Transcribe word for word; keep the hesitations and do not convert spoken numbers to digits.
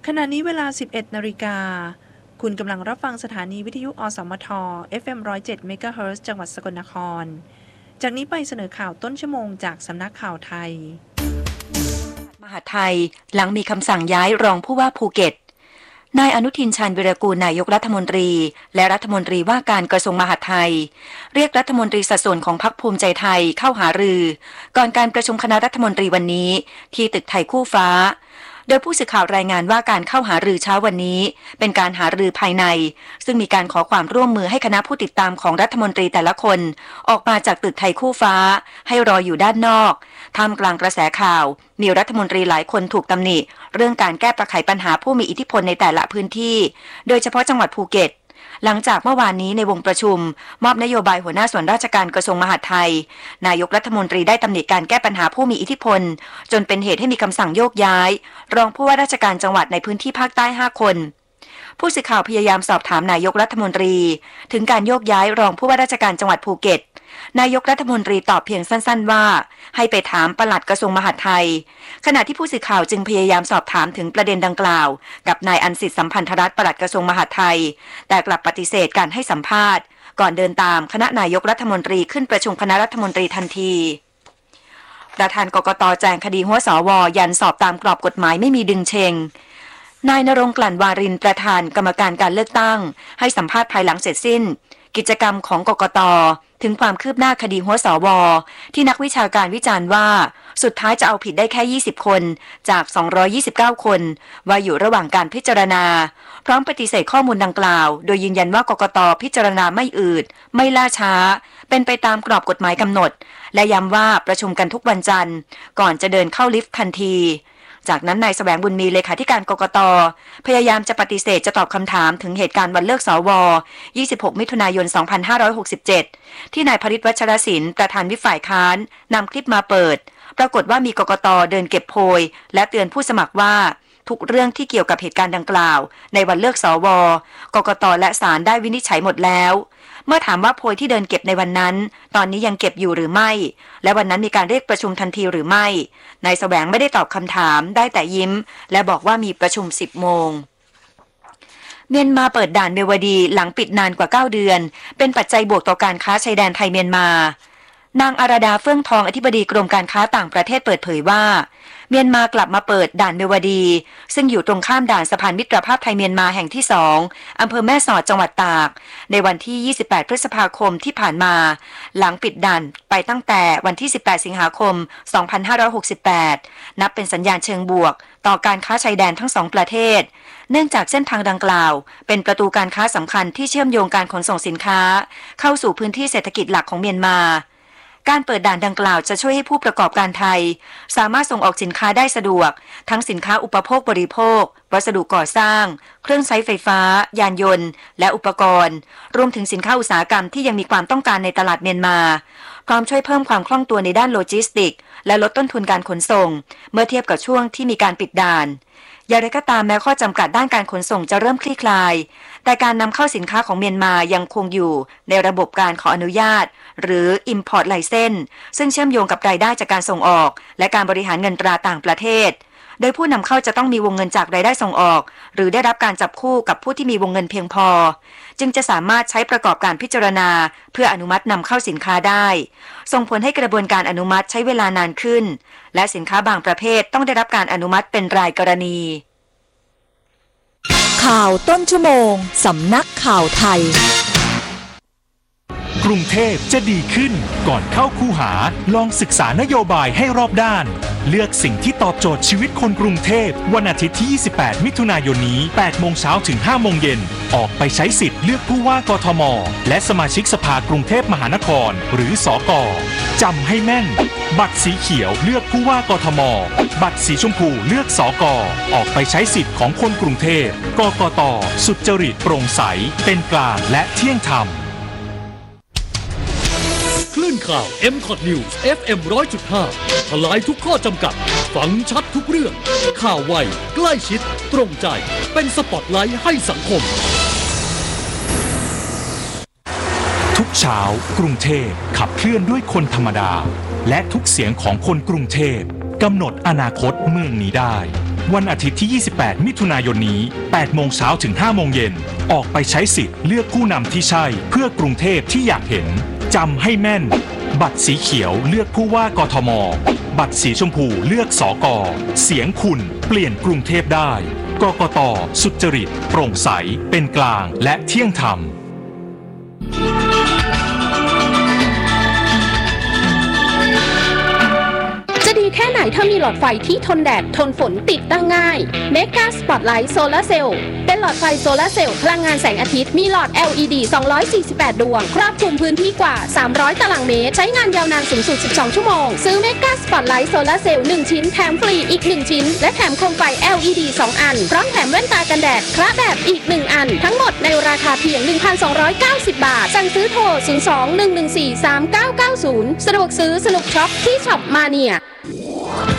ขณะนี้เวลา สิบเอ็ดนาฬิกา คุณกำลังรับฟังสถานีวิทยุอสมท เอฟ เอ็ม หนึ่งร้อยเจ็ด เมกะเฮิรตซ์ จังหวัดสกลนครจากนี้ไปเสนอข่าวต้นชั่วโมงจากสำนักข่าวไทยมหาดไทยหลังมีคำสั่งย้ายรองผู้ว่าภูเก็ตนายอนุทินชาญวิรากูลนายกรัฐมนตรีและรัฐมนตรีว่าการกระทรวงมหาดไทยเรียกรัฐมนตรีสัดส่วนของพรรคภูมิใจไทยเข้าหารือก่อนการประชุมคณะรัฐมนตรีวันนี้ที่ตึกไทยคู่ฟ้าโดยผู้สื่อข่าวรายงานว่าการเข้าหารือเช้าวันนี้เป็นการหารือภายในซึ่งมีการขอความร่วมมือให้คณะผู้ติดตามของรัฐมนตรีแต่ละคนออกมาจากตึกไทยคู่ฟ้าให้รออยู่ด้านนอกท่ามกลางกระแสข่าวมีรัฐมนตรีหลายคนถูกตำหนิเรื่องการแก้ไขปัญหาผู้มีอิทธิพลในแต่ละพื้นที่โดยเฉพาะจังหวัดภูเก็ตหลังจากเมื่อวานนี้ในวงประชุมมอบนโยบายหัวหน้าส่วนราชการกระทรวงมหาดไทยนายกรัฐมนตรีได้ตำหนิการแก้ปัญหาผู้มีอิทธิพลจนเป็นเหตุให้มีคำสั่งโยกย้ายรองผู้ว่าราชการจังหวัดในพื้นที่ภาคใต้ห้าคนผู้สื่อข่าวพยายามสอบถามนายกรัฐมนตรีถึงการโยกย้ายรองผู้ว่าราชการจังหวัดภูเก็ตนายกรัฐมนตรีตอบเพียงสั้นๆว่าให้ไปถามปลัดกระทรวงมหาดไทยขณะที่ผู้สื่อข่าวจึงพยายามสอบถามถึงประเด็นดังกล่าวกับนายอันสิทธิ์สัมพันธรัตน์ปลัดกระทรวงมหาดไทยแต่กลับปฏิเสธการให้สัมภาษณ์ก่อนเดินตามคณะนายกรัฐมนตรีขึ้นประชุมคณะรัฐมนตรีทันทีประธานกกต.แจงคดีหัวสว.ยันสอบตามกรอบกฎหมายไม่มีดึงเชงนายณรงค์กลั่นวารินประธานกรรมการการเลือกตั้งให้สัมภาษณ์ภายหลังเสร็จสิ้นกิจกรรมของกกต.ถึงความคืบหน้าคดีหัวสว.ที่นักวิชาการวิจารณ์ว่าสุดท้ายจะเอาผิดได้แค่ยี่สิบคนจากสองร้อยยี่สิบเก้าคนว่าอยู่ระหว่างการพิจารณาพร้อมปฏิเสธข้อมูลดังกล่าวโดยยืนยันว่ากกต.พิจารณาไม่อืดไม่ล่าช้าเป็นไปตามกรอบกฎหมายกำหนดและย้ำว่าประชุมกันทุกวันจันทร์ก่อนจะเดินเข้าลิฟต์ทันทีจากนั้นนายแสวงบุญมีเลขาธิการกกต.พยายามจะปฏิเสธจะตอบคำถามถึงเหตุการณ์วันเลือกสวยี่สิบหกมิถุนายนสองพันห้าร้อยหกสิบเจ็ดที่นายพฤทธิ์วัชรศิลป์ประธานวิปฝ่ายค้านนำคลิปมาเปิดปรากฏว่ามีกกต.เดินเก็บโพยและเตือนผู้สมัครว่าทุกเรื่องที่เกี่ยวกับเหตุการณ์ดังกล่าวในวันเลือกสวกกต.และศาลได้วินิจฉัยหมดแล้วเมื่อถามว่าโพยที่เดินเก็บในวันนั้นตอนนี้ยังเก็บอยู่หรือไม่และวันนั้นมีการเรียกประชุมทันทีหรือไม่นายแสวงไม่ได้ตอบคำถามได้แต่ยิ้มและบอกว่ามีประชุมสิบโมงเมียนมาเปิดด่านเมวดีหลังปิดนานกว่าเก้าเดือนเป็นปัจจัยบวกต่อการค้าชายแดนไทยเมียนมานางอาราดาเฟื่องทองอธิบดีกรมการค้าต่างประเทศเปิดเผยว่าเมียนมากลับมาเปิดด่านเมวดีซึ่งอยู่ตรงข้ามด่านสะพานมิตรภาพไทยเมียนมาแห่งที่สองอำเภอแม่สอดจังหวัดตากในวันที่ยี่สิบแปดพฤษภาคมที่ผ่านมาหลังปิดด่านไปตั้งแต่วันที่สิบแปดสิงหาคมสองพันห้าร้อยหกสิบแปดนับเป็นสัญญาณเชิงบวกต่อการค้าชายแดนทั้งสองประเทศเนื่องจากเส้นทางดังกล่าวเป็นประตูการค้าสำคัญที่เชื่อมโยงการขนส่งสินค้าเข้าสู่พื้นที่เศรษฐกิจหลักของเมียนมาการเปิดด่านดังกล่าวจะช่วยให้ผู้ประกอบการไทยสามารถส่งออกสินค้าได้สะดวกทั้งสินค้าอุปโภคบริโภควัสดุก่อสร้างเครื่องใช้ไฟฟ้ายานยนต์และอุปกรณ์รวมถึงสินค้าอุตสาหกรรมที่ยังมีความต้องการในตลาดเมียนมาพร้อมช่วยเพิ่มความคล่องตัวในด้านโลจิสติกส์และลดต้นทุนการขนส่งเมื่อเทียบกับช่วงที่มีการปิดด่านอย่างไรก็ตามแม้ข้อจำกัดด้านการขนส่งจะเริ่มคลี่คลายแต่การนำเข้าสินค้าของเมียนมายังคงอยู่ในระบบการขออนุญาตหรือ Import License ซึ่งเชื่อมโยงกับรายได้จากการส่งออกและการบริหารเงินตราต่างประเทศโดยผู้นำเข้าจะต้องมีวงเงินจากรายได้ส่งออกหรือได้รับการจับคู่กับผู้ที่มีวงเงินเพียงพอจึงจะสามารถใช้ประกอบการพิจารณาเพื่ออนุมัตินำเข้าสินค้าได้ส่งผลให้กระบวนการอนุมัติใช้เวลานานขึ้นและสินค้าบางประเภทต้องได้รับการอนุมัติเป็นรายกรณีข่าวต้นชั่วโมงสำนักข่าวไทยกรุงเทพจะดีขึ้นก่อนเข้าคูหาลองศึกษานโยบายให้รอบด้านเลือกสิ่งที่ตอบโจทย์ชีวิตคนกรุงเทพวันอาทิตย์ที่ยี่สิบแปดมิถุนายนนี้แปดโมงเช้าถึงห้าโมงเย็นออกไปใช้สิทธิ์เลือกผู้ว่ากทมและสมาชิกสภากรุงเทพมหานครหรือสก.จำให้แม่นบัตรสีเขียวเลือกผู้ว่ากทมบัตรสีชมพูเลือกสก.ออกไปใช้สิทธิ์ของคนกรุงเทพกกต.สุจริตโปร่งใสเป็นกลางและเที่ยงธรรมคลื่นข่าว เอ็ม คอท News เอฟ เอ็ม หนึ่งร้อยจุดห้า ทลายทุกข้อจำกัดฟังชัดทุกเรื่องข่าวไวใกล้ชิดตรงใจเป็นสปอตไลท์ให้สังคมทุกเช้ากรุงเทพขับเคลื่อนด้วยคนธรรมดาและทุกเสียงของคนกรุงเทพกำหนดอนาคตเมืองนี้ได้วันอาทิตย์ที่ ยี่สิบแปด มิถุนายนนี้ แปดโมงเช้าถึง ห้าโมงเย็น ออกไปใช้สิทธิ์เลือกผู้นำที่ใช่เพื่อกรุงเทพที่อยากเห็นจำให้แม่นบัตรสีเขียวเลือกผู้ว่ากทม.บัตรสีชมพูเลือกสก.เสียงคุณเปลี่ยนกรุงเทพได้กกต.สุจริตโปร่งใสเป็นกลางและเที่ยงธรรมจะดีแค่ไหนถ้ามีหลอดไฟที่ทนแดดทนฝนติดตั้งง่าย Mega Spotlight Solar Cell เป็นหลอดไฟโซลาร์เซลล์พลังงานแสงอาทิตย์มีหลอด แอล อี ดี สองร้อยสี่สิบแปด ดวงครอบคลุมพื้นที่กว่าสามร้อยตารางเมตรใช้งานยาวนานสูงสุดสิบสองชั่วโมงซื้อ Mega Spotlight Solar Cell หนึ่งชิ้นแถมฟรีอีกหนึ่งชิ้นและแถมโคมไฟ แอล อี ดี สองอันพร้อมแถมแว่นตากันแดดคละแบบอีกหนึ่งอันทั้งหมดในราคาเพียง หนึ่งพันสองร้อยเก้าสิบ บาทสั่งซื้อโทรศูนย์ สอง หนึ่ง หนึ่ง สี่ สาม เก้า เก้า ศูนย์สะดวกซื้อสนุกช็อปที่ช็อปมาเนีย